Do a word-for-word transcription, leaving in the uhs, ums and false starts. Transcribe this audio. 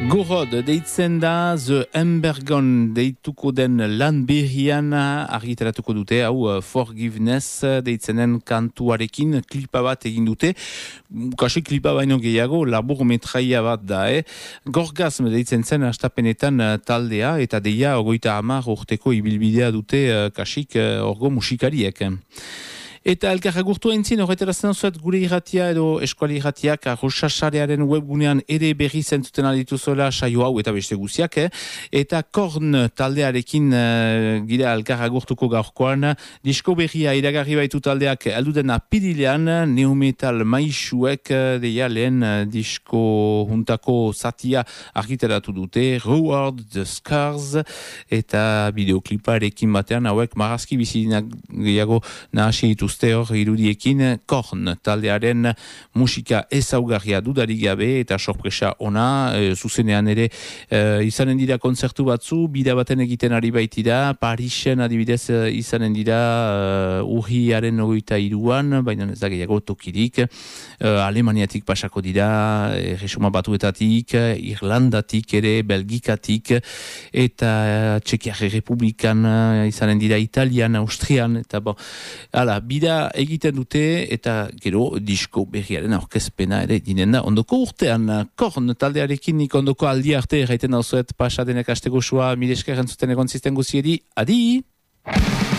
Gorod deitzen da The Embergon deituko den lan berrian argitaratuko dute, hau Forgiveness deitzenen kantuarekin klipa bat egin dute. Kasi klipa baino gehiago, labur metraia bat da, eh? Gorgazm deitzen zen astapenetan taldea, eta deia ogoita hamar urteko ibilbidea dute kasik orgo musikariek. Eta elkarragurtu entzin, horretarazten zuet gure irratia edo eskuali irratiak arrosasarearen webgunean ere berri zentzuten aldituzuela saio hau eta beste guziak, eh? Eta Korn taldearekin uh, gira elkarragurtuko gaurkoan, disko berria iragarri baitu taldeak alduden apirilean, neometal maisuek uh, deia lehen uh, disko juntako zatia argitaratu dute, Reward the Scars, eta bideokliparekin batean hauek marazki bizinak gehiago nahasi ditu hor irudiekin Korn taldearen musika ezaugarria dudarik gabe eta sorpresa ona, e, zuzenean ere e, izanen dira kontzertu batzu, bida baten egiten ari baitira, Parisen adibidez izanen dira e, urriaren ogoita iruan, baina ez da gehiago tokirik, e, Alemaniatik pasako dira, e, Resuma Batuetatik, Irlandatik ere, Belgikatik, eta Txekiar Republikan izanen dira, Italian, Austrian, eta bo, ala, bida egiten dute eta gero disko berriaren aurkezpena ere dinen da. Ondoko urtean, Korn taldearekin nik ondoko aldi arte erraiten dauzuet pasadenek asteko sua, mire esker entzuten egon zisten guziedi. Adi!